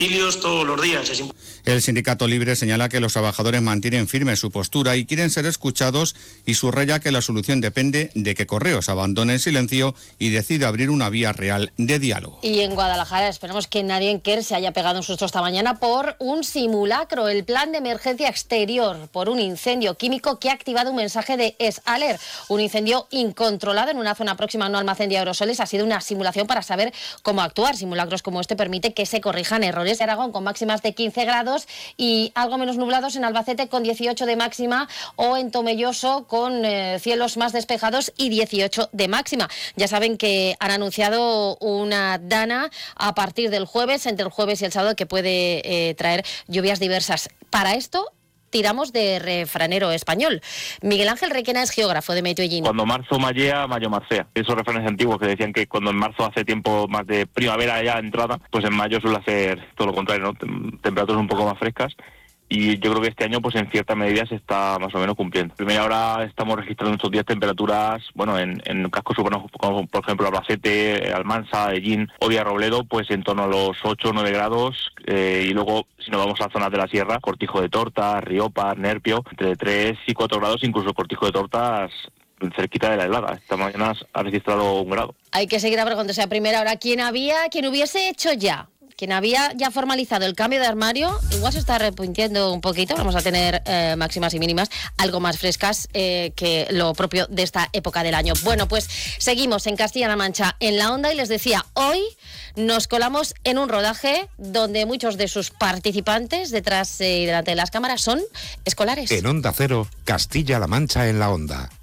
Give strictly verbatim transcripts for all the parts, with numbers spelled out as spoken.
todos los días. Es El sindicato Libre señala que los trabajadores mantienen firme su postura y quieren ser escuchados y subraya que la solución depende de que Correos abandone el silencio y decida abrir una vía real de diálogo. Y en Guadalajara esperemos que nadie en Quer se haya pegado un susto esta mañana por un simulacro, el plan de emergencia exterior por un incendio químico que ha activado un mensaje de S-Alert. Un incendio incontrolado en una zona próxima a un almacén de aerosoles ha sido una simulación para saber cómo actuar. Simulacros como este permite que se corrijan errores. Aragón con máximas de quince grados y algo menos nublados en Albacete con dieciocho de máxima o en Tomelloso con eh, cielos más despejados y dieciocho de máxima. Ya saben que han anunciado una dana a partir del jueves, entre el jueves y el sábado, que puede eh, traer lluvias diversas. Para esto tiramos de refranero español. Miguel Ángel Requena es geógrafo de Meteollín. Cuando marzo mallea, mayo marcea. Esos refranes antiguos que decían que cuando en marzo hace tiempo más de primavera ya entrada, pues en mayo suele hacer todo lo contrario, ¿no? Temperaturas un poco más frescas. Y yo creo que este año, pues en cierta medida, se está más o menos cumpliendo. Primero, ahora estamos registrando estos días temperaturas, bueno, en, en cascos urbanos como por ejemplo Albacete, Almansa, Ellín o Villarrobledo, pues en torno a los ocho o nueve grados. Eh, y luego, si nos vamos a zonas de la sierra, Cortijo de Tortas, Riopas, Nerpio, entre tres y cuatro grados, incluso Cortijo de Tortas cerquita de la helada. Esta mañana ha registrado un grado. Hay que seguir preguntándose a primera hora quién había, quién hubiese hecho ya. Quien había ya formalizado el cambio de armario, igual se está arrepintiendo un poquito. Vamos a tener eh, máximas y mínimas algo más frescas eh, que lo propio de esta época del año. Bueno, pues seguimos en Castilla-La Mancha, en la Onda, y les decía, hoy nos colamos en un rodaje donde muchos de sus participantes, detrás y delante de las cámaras, son escolares. En Onda Cero, Castilla-La Mancha en la Onda.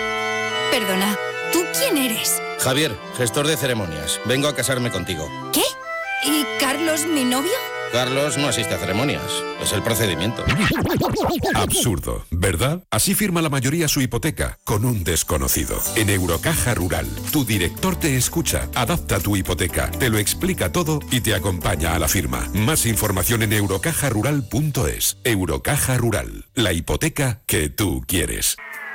Perdona, ¿tú quién eres? Javier, gestor de ceremonias. Vengo a casarme contigo. ¿Qué? ¿Y Carlos, mi novio? Carlos no asiste a ceremonias, es el procedimiento. Absurdo, ¿verdad? Así firma la mayoría su hipoteca, con un desconocido. En Eurocaja Rural, tu director te escucha, adapta tu hipoteca, te lo explica todo y te acompaña a la firma. Más información en eurocaja rural punto es. Eurocaja Rural, la hipoteca que tú quieres.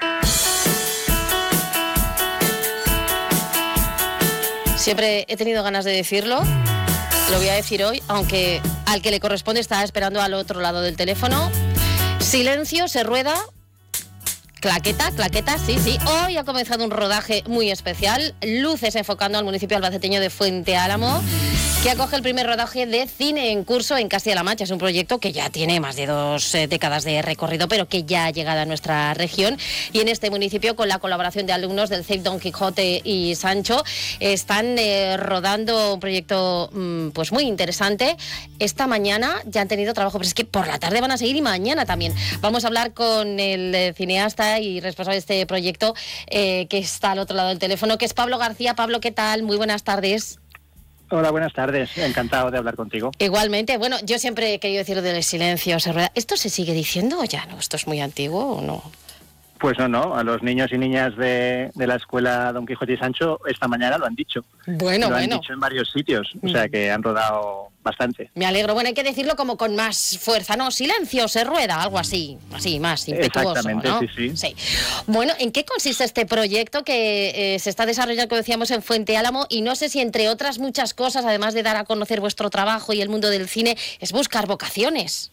Siempre he tenido ganas de decirlo. Lo voy a decir hoy, aunque al que le corresponde está esperando al otro lado del teléfono. Silencio, se rueda. Claqueta, claqueta, sí, sí. Hoy ha comenzado un rodaje muy especial. Luces enfocando al municipio albaceteño de Fuente Álamo, que acoge el primer rodaje de cine en curso en Castilla-La Mancha. Es un proyecto que ya tiene más de dos eh, décadas de recorrido, pero que ya ha llegado a nuestra región. Y en este municipio, con la colaboración de alumnos del C E I P Don Quijote y Sancho, están eh, rodando un proyecto mmm, pues muy interesante. Esta mañana ya han tenido trabajo, pero es que por la tarde van a seguir y mañana también. Vamos a hablar con el eh, cineasta y responsable de este proyecto, eh, que está al otro lado del teléfono, que es Pablo García. Pablo, ¿qué tal? Muy buenas tardes. Hola, buenas tardes. Encantado de hablar contigo. Igualmente. Bueno, yo siempre he querido decir del silencio se rueda. ¿Esto se sigue diciendo o ya no? ¿Esto es muy antiguo o no? Pues no, no. A los niños y niñas de, de la escuela Don Quijote y Sancho esta mañana lo han dicho. Bueno, lo bueno. Lo han dicho en varios sitios, o sea que han rodado bastante. Me alegro. Bueno, hay que decirlo como con más fuerza, ¿no? Silencio, se rueda, algo así, así, más impetuoso, exactamente, ¿no? sí, sí. Sí. Bueno, ¿en qué consiste este proyecto que eh, se está desarrollando, como decíamos, en Fuente Álamo? Y no sé si, entre otras muchas cosas, además de dar a conocer vuestro trabajo y el mundo del cine, es buscar vocaciones.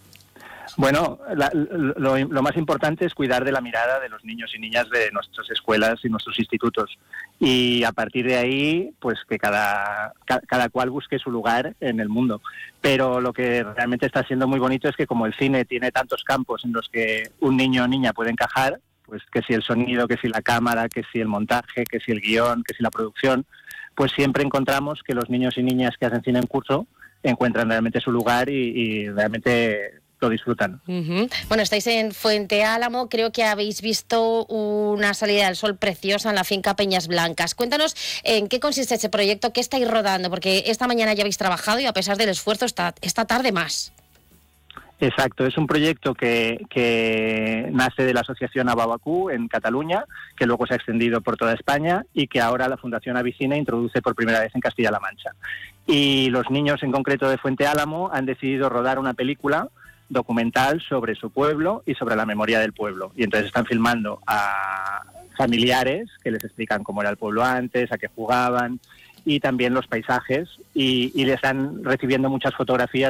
Bueno, la, lo, lo más importante es cuidar de la mirada de los niños y niñas de nuestras escuelas y nuestros institutos. Y a partir de ahí, pues que cada, cada cual busque su lugar en el mundo. Pero lo que realmente está siendo muy bonito es que como el cine tiene tantos campos en los que un niño o niña puede encajar, pues que si el sonido, que si la cámara, que si el montaje, que si el guión, que si la producción, pues siempre encontramos que los niños y niñas que hacen cine en curso encuentran realmente su lugar y, y realmente lo disfrutan. Uh-huh. Bueno, estáis en Fuente Álamo, creo que habéis visto una salida del sol preciosa en la finca Peñas Blancas. Cuéntanos en qué consiste ese proyecto, qué estáis rodando, porque esta mañana ya habéis trabajado y a pesar del esfuerzo esta, esta tarde más. Exacto, es un proyecto que, que nace de la asociación Ababacú en Cataluña, que luego se ha extendido por toda España y que ahora la Fundación Avicina introduce por primera vez en Castilla-La Mancha. Y los niños en concreto de Fuente Álamo han decidido rodar una película documental sobre su pueblo y sobre la memoria del pueblo. Y entonces están filmando a familiares que les explican cómo era el pueblo antes, a qué jugaban, y también los paisajes, y, y le están recibiendo muchas fotografías